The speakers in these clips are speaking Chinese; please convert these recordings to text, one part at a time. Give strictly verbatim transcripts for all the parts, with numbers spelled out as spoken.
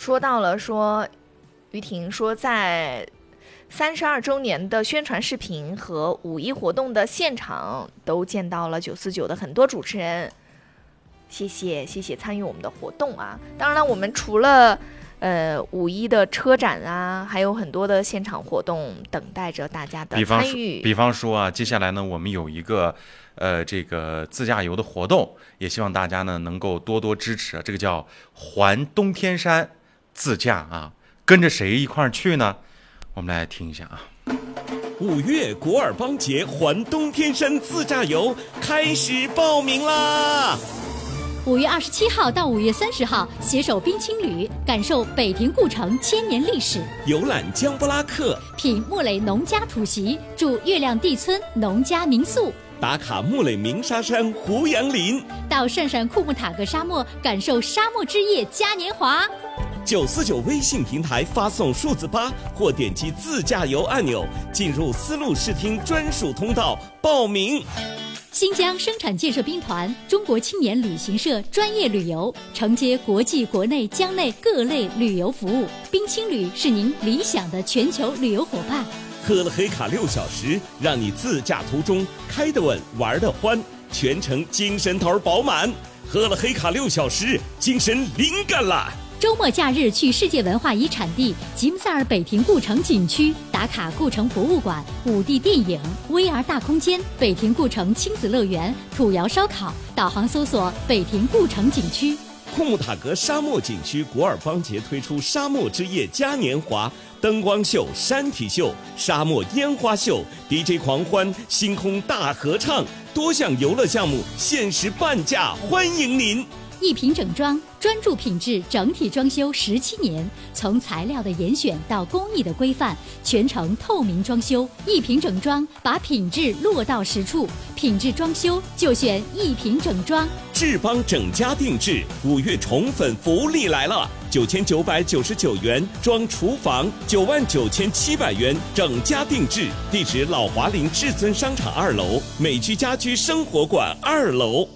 说到了说，于婷说在三十二周年的宣传视频和五一活动的现场都见到了九四九的很多主持人，谢谢谢谢参与我们的活动啊！当然了，我们除了呃五一的车展啊，还有很多的现场活动等待着大家的参与。 比方说啊，接下来呢，我们有一个呃这个自驾游的活动，也希望大家呢能够多多支持。这个叫环东天山自驾啊，跟着谁一块儿去呢？我们来听一下啊。 五月果尔邦节环东天山自驾游开始报名啦！ 五月二十七号到五月三十号，携手冰青旅，感受北庭故城千年历史， 游览江布拉克， 品木垒农家土席，住月亮地村农家民宿， 打卡木垒鸣沙山胡杨林， 到鄯善库木塔格沙漠，感受沙漠之夜嘉年华。 九四九微信平台发送数字八或点击自驾游按钮，进入丝路视听专属通道报名。 新疆生产建设兵团、中国青年旅行社专业旅游，承接国际、国内、疆内各类旅游服务。冰青旅是您理想的全球旅游伙伴。 喝了黑卡六小时，让你自驾途中开得稳、玩得欢，全程精神头饱满。喝了黑卡六小时，精神灵感了。 周末假日去世界文化遗产地吉姆塞尔北庭故城景区，打卡故城博物馆、五 D 电影、V R 大空间、北庭故城亲子乐园、土窑烧烤，导航搜索北庭故城景区。 库木塔格沙漠景区果尔邦节推出沙漠之夜嘉年华，灯光秀、山体秀、沙漠烟花秀、D J 狂欢、星空大合唱，多项游乐项目限时半价，欢迎您！ 一品整装专注品质，整体装修十七年，从材料的严选到工艺的规范，全程透明装修。一品整装把品质落到实处，品质装修就选一品整装。 智邦整家定制五月宠粉福利来了，九千九百九十九元装厨房，九万九千七百元整家定制。地址老华林至尊商场二楼，美居家居生活馆二楼。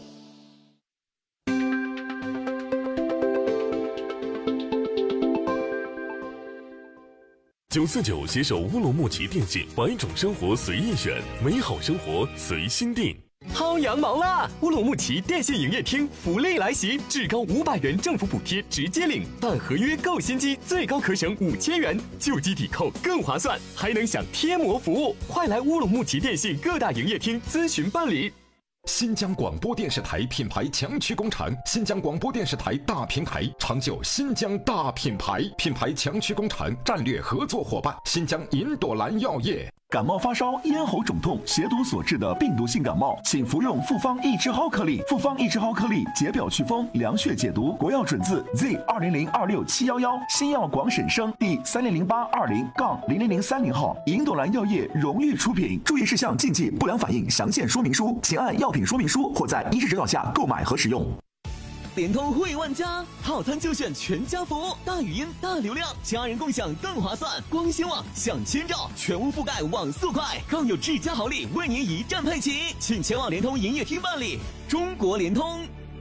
九四九携手乌鲁木齐电信，百种生活随意选，美好生活随心定。 薅羊毛啦！乌鲁木齐电信营业厅福利来袭，至高五百元政府补贴直接领，办合约购新机最高可省五千元，旧机抵扣更划算，还能享贴膜服务。快来乌鲁木齐电信各大营业厅咨询办理。 新疆广播电视台品牌强驱工厂，新疆广播电视台大平台，长久新疆大品牌，品牌强驱工厂战略合作伙伴，新疆银朵兰药业。 感冒发烧、咽喉肿痛、血毒所致的病毒性感冒，请服用复方益智蒿颗粒。复方益智蒿颗粒解表祛风、凉血解毒，国药准字 Z 二零零二六七幺幺，新药广审生第三零零八二零杠零零零三零号，银朵兰药业荣誉出品。注意事项、禁忌、不良反应详见说明书，请按药品说明书或在医师指导下购买和使用。 联通会万家，套餐就选全家福，大语音、大流量，家人共享更划算。光纤网享千兆，全屋覆盖网速快，更有智家好礼为您一站配齐，请前往联通营业厅办理。中国联通。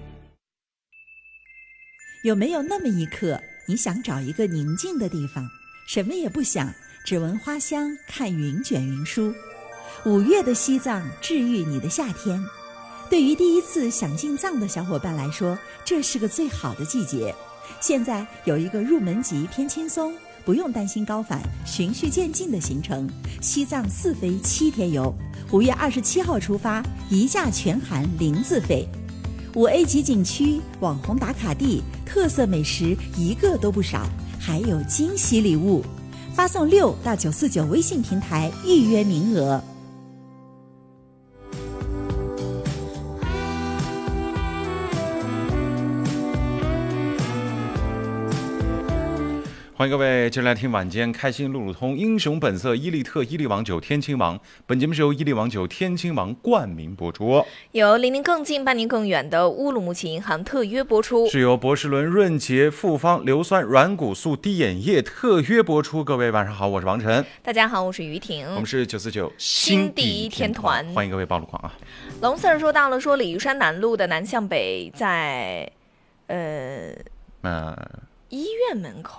有没有那么一刻，你想找一个宁静的地方，什么也不想，只闻花香，看云卷云舒？五月的西藏治愈你的夏天。对于第一次想进藏的小伙伴来说，这是个最好的季节。现在有一个入门级偏轻松，不用担心高反，循序渐进的行程，西藏四飞七天游。五月二十七号出发，一价全含零自费。五 A 级景区、网红打卡地、特色美食一个都不少，还有惊喜礼物。发送六到九四九微信平台预约名额。 欢迎各位接着来听晚间开心路路通，英雄本色伊利特伊利王酒天亲王。本节目是由伊利王酒天亲王冠名播出， 由离您更近伴您更远的乌鲁木齐银行特约播出， 是由博士伦润杰复方硫酸软骨素滴眼液特约播出。各位晚上好，我是王晨。 大家好，我是于婷。 我们是九四九新第一天团， 欢迎各位暴露狂啊！ 龙 Sir 说到了说鲤鱼山南路的南向北在呃呃医院门口